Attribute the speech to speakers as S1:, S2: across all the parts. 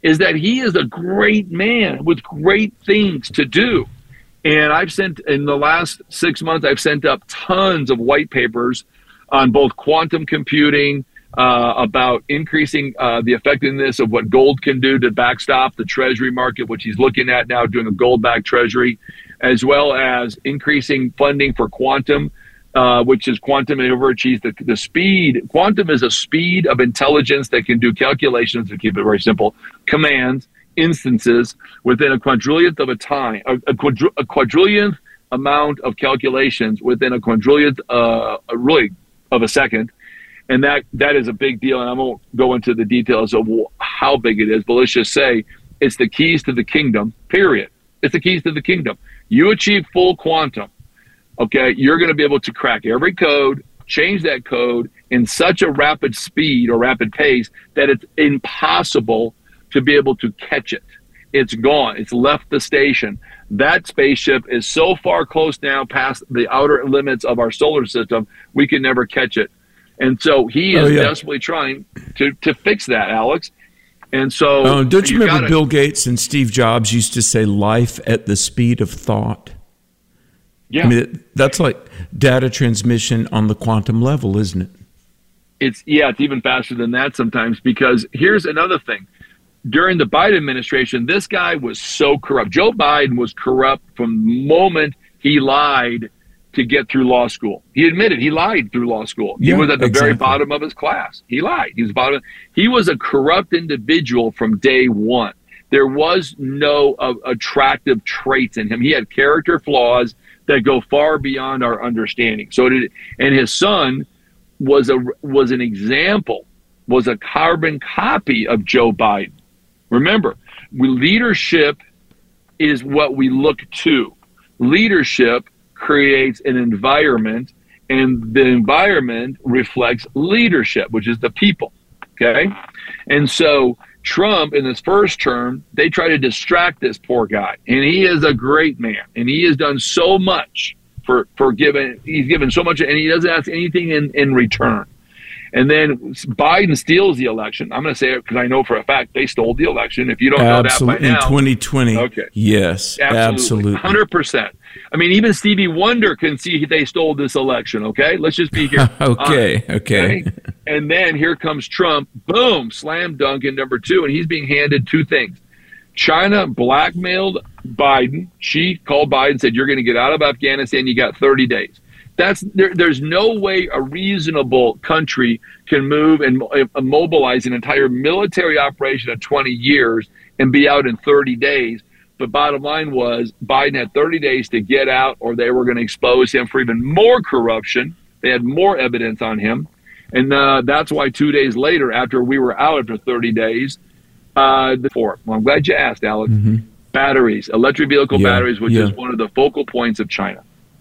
S1: is that he is a great man with great things to do. And in the last 6 months, I've sent up tons of white papers on both quantum computing, about increasing the effectiveness of what gold can do to backstop the treasury market, which he's looking at now, doing a gold-backed treasury, as well as increasing funding for quantum, which is quantum overachieves the speed. Quantum is a speed of intelligence that can do calculations, to keep it very simple, commands, instances within a quadrillionth of a time, a quadrillionth amount of calculations within a quadrillionth really of a second. And that is a big deal. And I won't go into the details of how big it is, but let's just say it's the keys to the kingdom, period. It's the keys to the kingdom. You achieve full quantum, okay, you're going to be able to crack every code, change that code in such a rapid speed or rapid pace that it's impossible to be able to catch it. It's gone. It's left the station. That spaceship is so far close now past the outer limits of our solar system, we can never catch it. And so he is desperately trying to fix that, Alex. And so
S2: don't you remember Bill Gates and Steve Jobs used to say life at the speed of thought?
S1: Yeah.
S2: I mean, that's like data transmission on the quantum level, isn't it?
S1: It's even faster than that sometimes, because here's another thing. During the Biden administration, this guy was so corrupt. Joe Biden was corrupt from the moment he lied to get through law school. He admitted he lied through law school. He was at the very bottom of his class. He lied. He was a corrupt individual from day one. There was no attractive traits in him. He had character flaws that go far beyond our understanding. And his son was an example, was a carbon copy of Joe Biden. Remember, leadership is what we look to. Leadership creates an environment, and the environment reflects leadership, which is the people, okay? And so Trump, in his first term, they try to distract this poor guy, and he is a great man, and he has done so much he's given so much, and he doesn't ask anything in return. And then Biden steals the election. I'm going to say it because I know for a fact they stole the election. If you don't know that by now.
S2: In 2020.
S1: Okay.
S2: Yes, absolutely.
S1: 100%. I mean, even Stevie Wonder can see they stole this election, okay? Let's just be here.
S2: Okay.
S1: And then here comes Trump. Boom, slam dunk in number 2, and he's being handed 2 things. China blackmailed Biden. She called Biden and said, you're going to get out of Afghanistan. You got 30 days. There's no way a reasonable country can move and mobilize an entire military operation of 20 years and be out in 30 days. But bottom line was Biden had 30 days to get out, or they were going to expose him for even more corruption. They had more evidence on him. And that's why 2 days later, after we were out after 30 days, well, I'm glad you asked, Alex. Mm-hmm. Batteries, electric vehicle batteries, which is one of the focal points of China.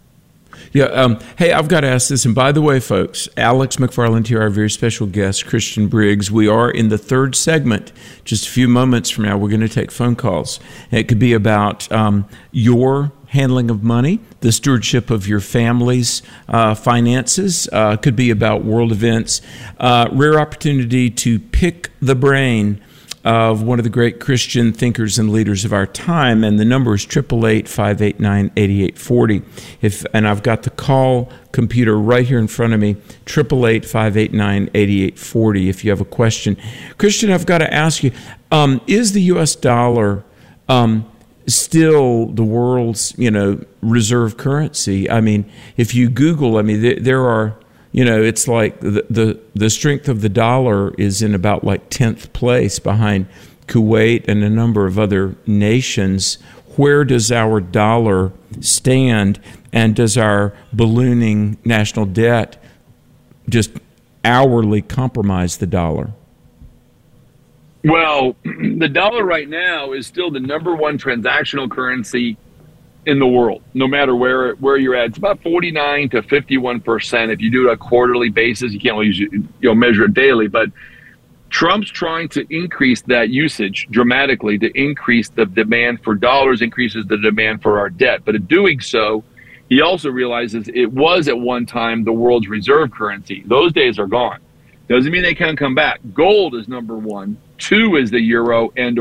S2: Yeah. Hey, I've got to ask this. And by the way, folks, Alex McFarland here, our very special guest, Christian Briggs. We are in the 3rd segment. Just a few moments from now, we're going to take phone calls. And it could be about your handling of money, the stewardship of your family's finances. Could be about world events. Rare opportunity to pick the brain of one of the great Christian thinkers and leaders of our time, and the number is 888-589-8840. And I've got the call computer right here in front of me, 888-589-8840, if you have a question. Christian, I've got to ask you, is the U.S. dollar still the world's, reserve currency? I mean, if you Google, there are, it's like the strength of the dollar is in about like 10th place behind Kuwait and a number of other nations. Where does our dollar stand, and does our ballooning national debt just hourly compromise the dollar?
S1: Well, the dollar right now is still the number 1 transactional currency in the world, no matter where you're at. It's about 49 to 51%. If you do it on a quarterly basis, you can't always measure it daily, but Trump's trying to increase that usage dramatically to increase the demand for dollars, increases the demand for our debt. But in doing so, he also realizes it was at one time the world's reserve currency. Those days are gone. Doesn't mean they can't come back. Gold is number 1. 2 is the euro and